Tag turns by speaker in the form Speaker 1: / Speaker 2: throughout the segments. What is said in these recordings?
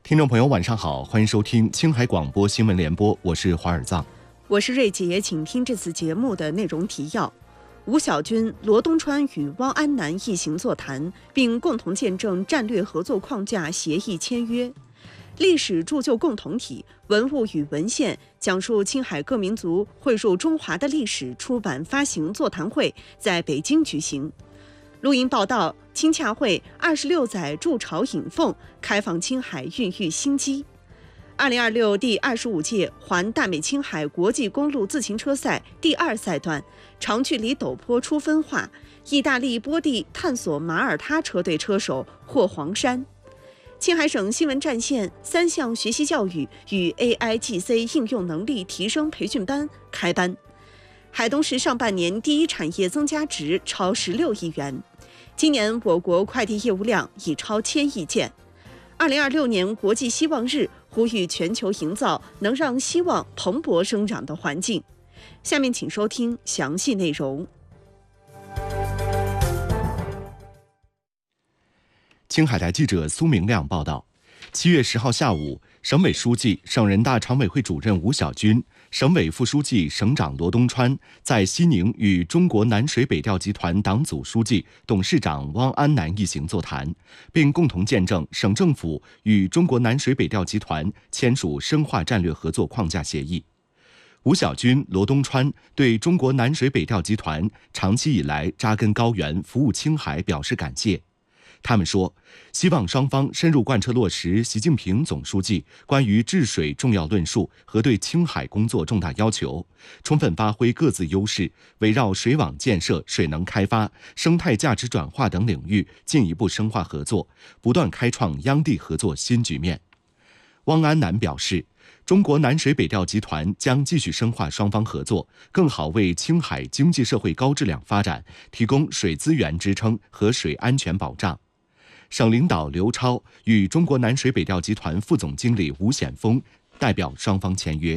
Speaker 1: 听众朋友晚上好，欢迎收听青海广播新闻联播，我是华尔藏。
Speaker 2: 我是瑞杰，请听这次节目的内容提要。吴小军、罗东川与汪安南一行座谈，并共同见证战略合作框架协议签约。历史铸就共同体，文物与文献讲述青海各民族汇入中华的历史出版发行座谈会在北京举行。录音报道，青洽会26载筑巢引凤，开放青海孕育新机。2026第25届环大美青海国际公路自行车赛第2赛段长距离陡坡出分化，意大利波地探索马耳他车队车手获黄衫。青海省新闻战线3项学习教育与 AIGC 应用能力提升培训班开班。海东市上半年第一产业增加值超16亿元，今年我国快递业务量已超1000亿件。2026年国际希望日呼吁全球营造能让希望蓬勃生长的环境。下面请收听详细内容。
Speaker 1: 青海台记者苏明亮报道，7月10号下午，省委书记、省人大常委会主任吴小军、省委副书记、省长罗东川在西宁与中国南水北调集团党组书记、董事长汪安南一行座谈，并共同见证省政府与中国南水北调集团签署深化战略合作框架协议。吴小军、罗东川对中国南水北调集团长期以来扎根高原、服务青海表示感谢。他们说，希望双方深入贯彻落实习近平总书记关于治水重要论述和对青海工作重大要求，充分发挥各自优势，围绕水网建设、水能开发、生态价值转化等领域进一步深化合作，不断开创央地合作新局面。汪安南表示，中国南水北调集团将继续深化双方合作，更好为青海经济社会高质量发展提供水资源支撑和水安全保障。省领导刘超与中国南水北调集团副总经理吴显峰代表双方签约。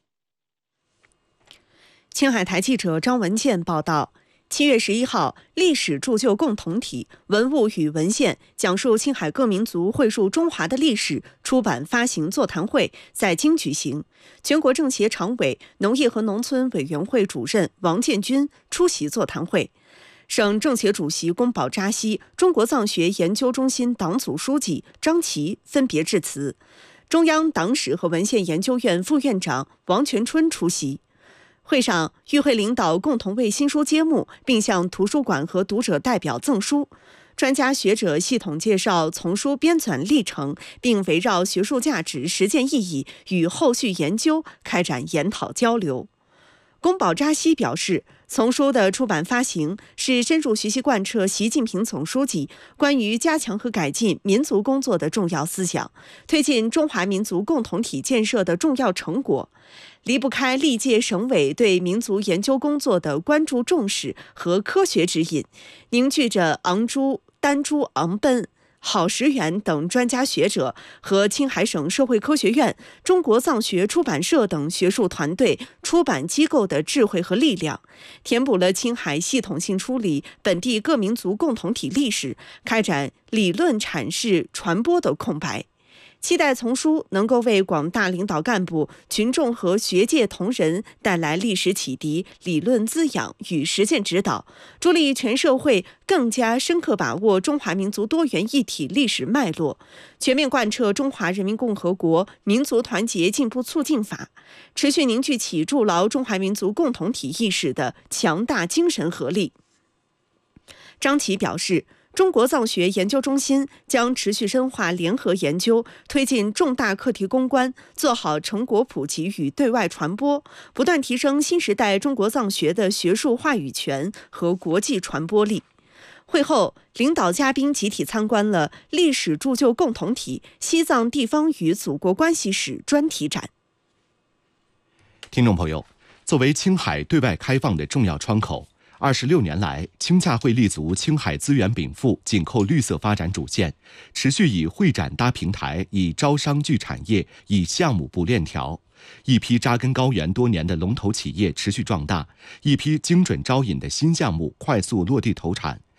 Speaker 2: 青海台记者张文健报道，7月11号，历史铸就共同体，文物与文献讲述青海各民族汇入中华的历史出版发行座谈会在京举行。全国政协常委、农业和农村委员会主任王建军出席座谈会。省政协主席龚宝扎西、中国藏学研究中心党组书记张琦分别致辞，中央党史和文献研究院副院长王全春出席。会上，与会领导共同为新书揭幕，并向图书馆和读者代表赠书。专家学者系统介绍丛书编纂历程，并围绕学术价值、实践意义与后续研究开展研讨交流。龚宝扎西表示，丛书的出版发行是深入学习贯彻习近平总书记关于加强和改进民族工作的重要思想，推进中华民族共同体建设的重要成果，离不开历届省委对民族研究工作的关注重视和科学指引，凝聚着昂珠、丹珠、昂奔、郝石元等专家学者和青海省社会科学院、中国藏学出版社等学术团队、出版机构的智慧和力量，填补了青海系统性梳理本地各民族共同体历史、开展理论阐释传播的空白。期待丛书能够为广大领导干部、群众和学界同仁带来历史启迪、理论滋养与实践指导，助力全社会更加深刻把握中华民族多元一体历史脉络，全面贯彻中华人民共和国民族团结进步促进法，持续凝聚起筑牢中华民族共同体意识的强大精神合力。张琦表示，中国藏学研究中心将持续深化联合研究，推进重大课题攻关，做好成果普及与对外传播，不断提升新时代中国藏学的学术话语权和国际传播力。会后，领导嘉宾集体参观了历史铸就共同体西藏地方与祖国关系史专题展。
Speaker 1: 听众朋友，作为青海对外开放的重要窗口，26年来，青洽会立足青海资源禀赋、紧扣绿色发展主线，持续以会展搭平台，以招商聚产业，以项目布链条。一批扎根高原多年的龙头企业持续壮大，一批精准招引的新项目快速落地投产。